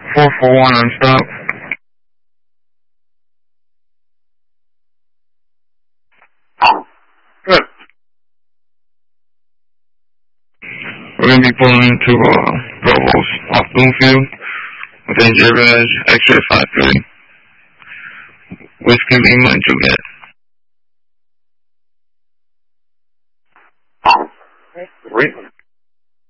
441 on stop. Good. We're going to be pulling into Provost off Bloomfield with Angel Edge, X-ray 53. Whiskey Lima and Juliet.